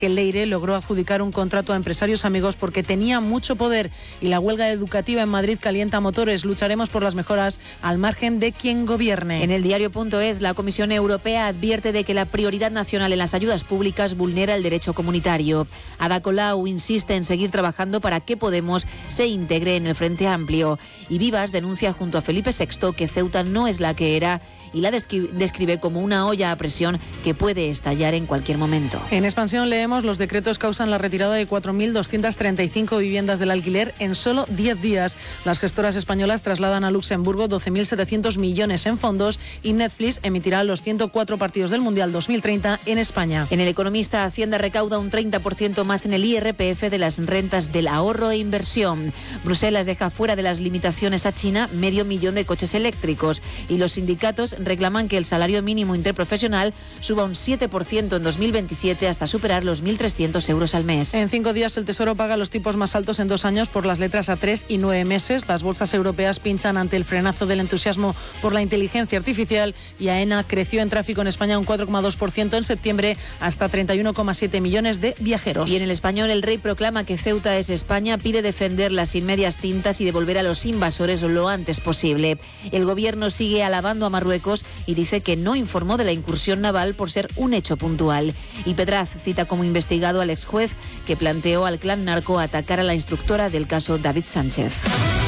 que Leire logró adjudicar un contrato a empresarios amigos porque tenía mucho poder y la huelga educativa en Madrid calienta motores. Lucharemos por las mejoras al margen de quien gobierne. En el diario.es, la Comisión Europea advierte de que la prioridad nacional en las ayudas públicas vulnera el derecho comunitario. Ada Colau insiste en seguir trabajando para que Podemos se integre en el Frente Amplio. Y Vivas denuncia junto a Felipe VI que Ceuta no es la que era y la describe como una olla a presión que puede estallar en cualquier momento. En Expansión leemos: los decretos causan la retirada de 4.235 viviendas del alquiler en solo 10 días. Las gestoras españolas trasladan a Luxemburgo 12.700 millones en fondos y Netflix emitirá los 104 partidos del Mundial 2030 en España. En El Economista, Hacienda recauda un 30% más en el IRPF de las rentas del ahorro e inversión. Bruselas deja fuera de las limitaciones a China 500.000 de coches eléctricos y los sindicatos reclaman que el salario mínimo interprofesional suba un 7% en 2027 hasta superar los 1.300 euros al mes. En 5 días el Tesoro paga los tipos más altos en 2 años por las letras a 3 y 9 meses. Las bolsas europeas pinchan ante el frenazo del entusiasmo por la inteligencia artificial y AENA creció en tráfico en España un 4,2% en septiembre hasta 31,7 millones de viajeros. Y en El Español, el rey proclama que Ceuta es España, pide defender las sin medias tintas y devolver a los invasores lo antes posible. El gobierno sigue alabando a Marruecos y dice que no informó de la incursión naval por ser un hecho puntual. Y Pedraz cita como investigado al exjuez que planteó al clan narco atacar a la instructora del caso David Sánchez.